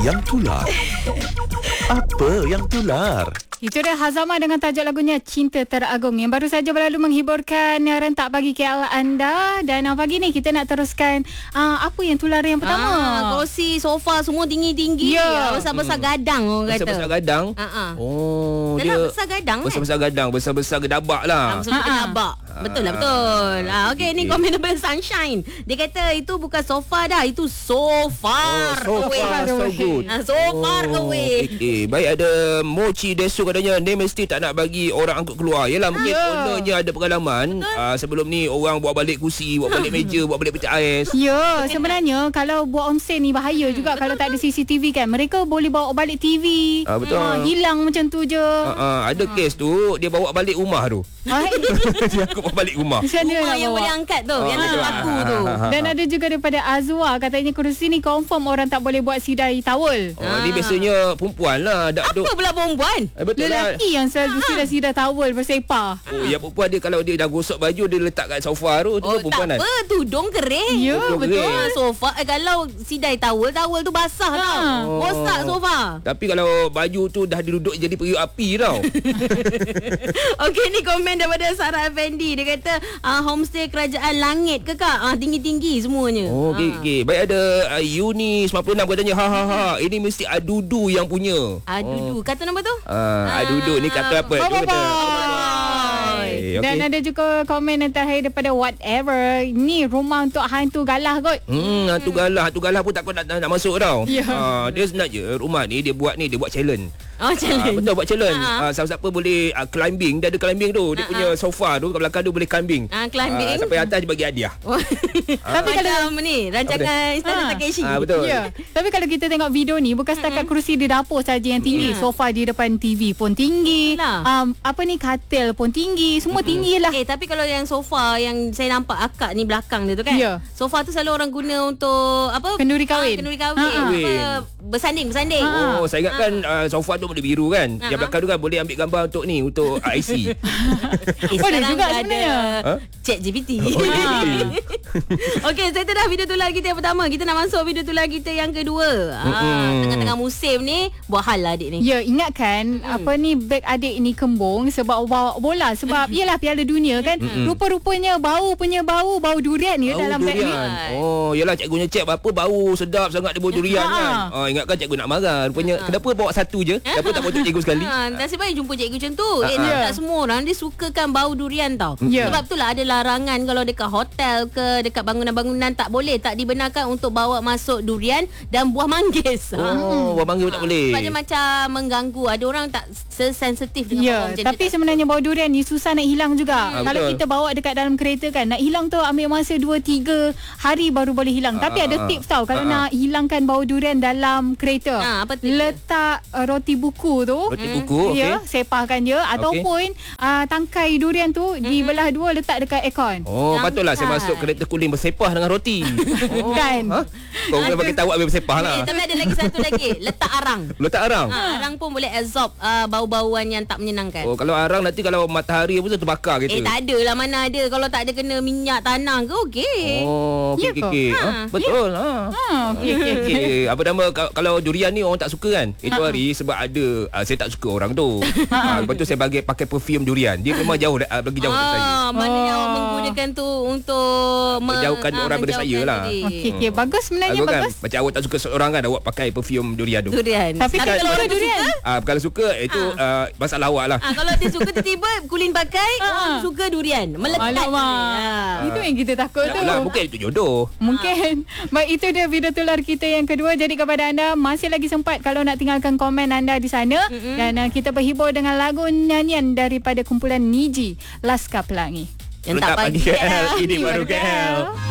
yang tular? Apa yang tular? Itu dia Hazama dengan tajuk lagunya Cinta Teragung yang baru saja berlalu menghiburkan rentak pagi KL anda. Dan pagi ni kita nak teruskan apa yang tular yang pertama. Kerusi, sofa semua tinggi-tinggi. Ya. Besar-besar gadang orang kata. Besar-besar gadang. Oh, Dah dia besar gadang besar-besar gadang, besar-besar gedabak lah. Besar gedabak. Betul lah, betul. Okey, ni komen daripada Sunshine. Dia kata itu bukan sofa dah, itu so far So away. far, so good. So far away. Okay. Baik, ada Mochi Desu katanya dia mesti tak nak bagi orang angkut keluar. Yelah, mungkin ownernya ada pengalaman. Sebelum ni orang bawa balik kursi, bawa balik meja, bawa balik pecah ais. Ya, sebenarnya kalau buat onsen ni bahaya juga kalau tak ada CCTV kan. Mereka boleh bawa balik TV. Betul. Hilang macam tu je. Ada kes tu dia bawa balik rumah tu. Dia aku bawa balik rumah. Macam mana Rumah nak yang bawa? boleh angkat tu, yang tak laku tu. Dan ada juga daripada Azwa, katanya kerusi ni confirm orang tak boleh buat sidai towel. Ni biasanya perempuan lah. Apa pula perempuan? Betul lah. Lelaki yang selalu sidai towel bersepah. Yang perempuan dia kalau dia dah gosok baju dia letak kat sofa tu. Tu perempuan tak kan. apa, tudung kering. Ya, Tudung betul. kering. Sofa kalau sidai towel tu basah tau. Rosak sofa. Tapi kalau baju tu dah duduk jadi periuk api tau. Okey, ni komen daripada Sarah Effendi. Dia kata homestay kerajaan langit ke kak? Tinggi-tinggi semuanya. Okey. Baik, ada Yuni 96 katanya ini mesti Adudu yang punya. Aduh, kata nama tu? Adudu ni kata apa? Dia kata Okay. Dan ada juga komen yang terakhir daripada Whatever. Ni rumah untuk hantu galah kot. hantu galah pun takut nak masuk tau. Ya. Dia sebenarnya rumah ni dia buat challenge. Challenge. Betul, buat challenge. Siapa-siapa boleh climbing. Dia ada climbing tu. Dia punya sofa tu kat belakang tu boleh climbing. Climbing. Sampai atas dia bagi hadiah. Tapi kalau ni rancangan Istana Takeshi. Betul. Ya. Tapi kalau kita tengok video ni bukan setakat kerusi di dapur saja yang tinggi, sofa di depan TV pun tinggi. Katil pun tinggi, semua tinggi lah. Tapi kalau yang sofa yang saya nampak akak ni belakang dia tu kan. Ya. Sofa tu selalu orang guna untuk apa? Kenduri kahwin. Kenduri kahwin. Bersanding. Saya ingatkan sofa tu boleh biru kan. Yang belakang tu kan boleh ambil gambar untuk ni, untuk IC. Boleh juga ada sebenarnya. Chat GPT. Okey, saya dah video tular kita yang pertama. Kita nak masuk video tular kita yang kedua. Tengah-tengah musim ni, buat hal lah adik ni. Ya, ingatkan apa ni beg adik ni kembung sebab bawa bola. Sebab ialah Piala Dunia kan. Rupa-rupanya bau durian ni dalam beg ni. Yelah, cikgunya cek apa bau sedap sangat dia bawa durian kan. Ingatkan cikgu nak marah. Rupanya kenapa bawa satu je? Kenapa tak bawa cikgu sekali? Nasib baik jumpa cikgu macam tu. Tak semua orang dia sukakan bau durian tau. Sebab itulah ada larangan kalau dekat hotel ke dekat bangunan-bangunan tak boleh, tak dibenarkan untuk bawa masuk durian dan buah manggis. Buah manggis tak boleh. Sebab dia macam mengganggu. Ada orang tak sensitif dengan bau macam tu. Tapi sebenarnya bau durian ni susah nak hilang juga. Kalau betul. kita bawa dekat dalam kereta kan, nak hilang tu ambil masa 2-3 hari baru boleh hilang. Tapi ada tips tau kalau nak hilangkan bau durian dalam kereta. Apa tips? Letak roti buku tu. Roti buku, Ya, sepahkan je ataupun tangkai durian tu dibelah dua letak dekat aircon. Patutlah saya masuk kereta kuling bersepah dengan roti. Kan? Kau boleh pakai tawak habis bersepah lah. Tapi ada lagi satu lagi. Letak arang. Letak arang. Arang pun boleh absorb bau-bauan yang tak menyenangkan. Kalau arang nanti kalau matahari apa tu terbakar gitu. Tak ada lah, mana ada. Kalau tak ada kena minyak tanah ke okey. Okey. Betul. Okey. Apa nama kalau durian ni orang tak suka kan? Itu hari sebab ada saya tak suka orang tu. Lepas tu saya pakai perfume durian. Dia memang jauh lagi jauh dari saya. Mana yang menggunakan tu untuk menjauhkan orang daripada saya lah. Okey. Bagus sebenarnya, bagus. Macam awak tak suka seorang kan, awak pakai perfume durian tu. Tapi kalau orang durian kalau suka itu masalah awak lah. Kalau dia suka tiba-tiba Kulin pakai orang suka durian melekat. Itu yang kita takut tu. Mungkin itu jodoh. Mungkin. Baik, itu dia video tular kita yang kedua. Jadi kepada anda masih lagi sempat kalau nak tinggalkan komen anda di sana. Dan kita berhibur dengan lagu nyanyian daripada kumpulan Niji, Laskar Pelangi. Yang tak pagi KL, ini baru KL.